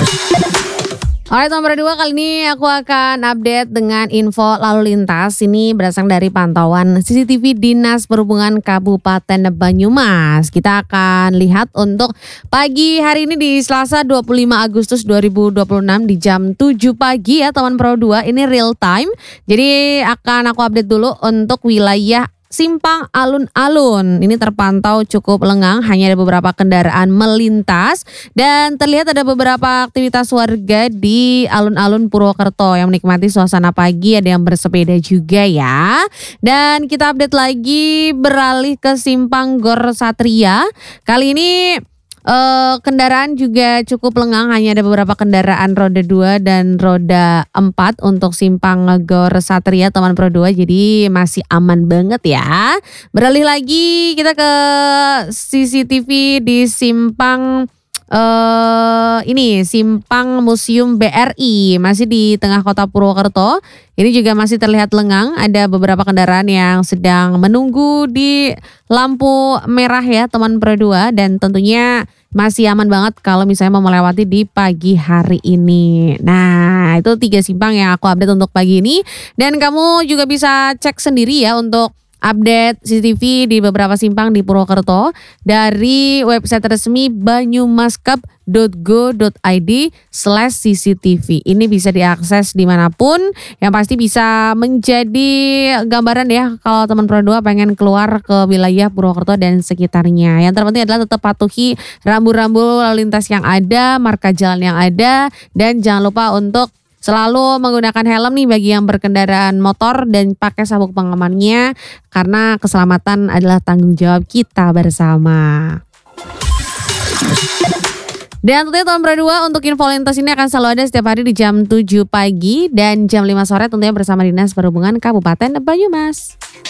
Alright, nomor 2 kali ini aku akan update dengan info lalu lintas. Ini berasal dari pantauan CCTV Dinas Perhubungan Kabupaten Banyumas. Kita akan lihat untuk pagi hari ini di Selasa 25 Agustus 2026 di jam 7 pagi ya teman Pro 2. Ini real time. Jadi akan aku update dulu untuk wilayah Simpang Alun-Alun. Ini terpantau cukup lengang, hanya ada beberapa kendaraan melintas dan terlihat ada beberapa aktivitas warga di Alun-Alun Purwokerto yang menikmati suasana pagi, ada yang bersepeda juga ya. Dan kita update lagi beralih ke Simpang Gor Satria. Kali ini kendaraan juga cukup lengang, hanya ada beberapa kendaraan roda 2 dan roda 4 untuk Simpang Gor Satria teman Pro 2, jadi masih aman banget ya. Beralih lagi kita ke CCTV di Simpang Simpang Museum BRI, masih di tengah kota Purwokerto. Ini juga masih terlihat lengang, ada beberapa kendaraan yang sedang menunggu di lampu merah ya teman Pro 2, dan tentunya masih aman banget kalau misalnya mau melewati di pagi hari ini. Nah, itu 3 simpang yang aku update untuk pagi ini, dan kamu juga bisa cek sendiri ya untuk update CCTV di beberapa simpang di Purwokerto dari website resmi banyumaskap.go.id/CCTV. Ini bisa diakses dimanapun, yang pasti bisa menjadi gambaran ya kalau teman Pro 2 pengen keluar ke wilayah Purwokerto dan sekitarnya. Yang terpenting adalah tetap patuhi rambu-rambu lalu lintas yang ada, marka jalan yang ada, dan jangan lupa untuk selalu menggunakan helm nih bagi yang berkendaraan motor dan pakai sabuk pengamannya, karena keselamatan adalah tanggung jawab kita bersama. Dan tentunya teman Pro 2 untuk info lintas ini akan selalu ada setiap hari di jam 7 pagi dan jam 5 sore tentunya bersama Dinas Perhubungan Kabupaten Banyumas.